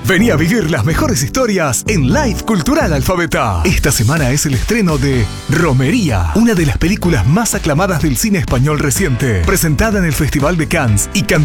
Vení a vivir las mejores historias en Live Cultural Alfabeta. Esta semana es el estreno de Romería, una de las películas más aclamadas del cine español reciente, presentada en el Festival de Cannes y candidata